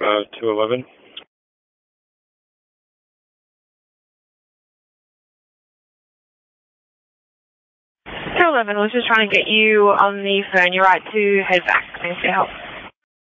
211. 211 was just trying to get you on the phone. You're right to head back. Thanks for your help.